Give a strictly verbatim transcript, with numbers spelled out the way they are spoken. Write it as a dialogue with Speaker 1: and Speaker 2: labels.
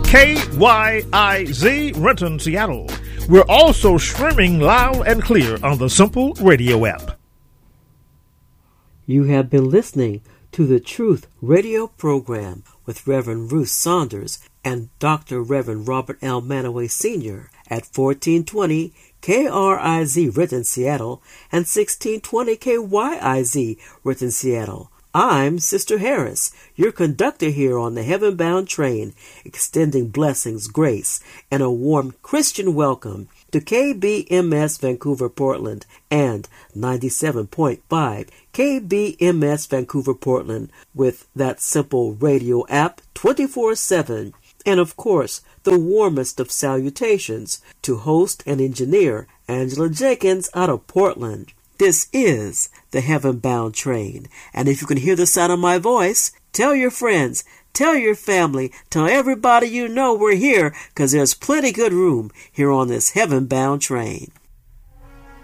Speaker 1: K Y I Z, Renton, Seattle. We're also streaming loud and clear on the Simple Radio app.
Speaker 2: You have been listening to the Truth Radio program with Reverend Ruth Saunders and Doctor Reverend Robert L. Manaway Senior at fourteen twenty K R I Z Renton, Seattle and sixteen twenty K Y I Z Renton, Seattle. I'm Sister Harris, your conductor here on the Heaven Bound train, extending blessings, grace, and a warm Christian welcome to K B M S Vancouver, Portland, and ninety-seven point five K B M S Vancouver, Portland, with that simple radio app twenty-four seven. And of course, the warmest of salutations to host and engineer Angela Jenkins out of Portland. This is the Heaven Bound train, and if you can hear the sound of my voice, tell your friends, tell your family, tell everybody you know we're here, because there's plenty good room here on this Heaven Bound train.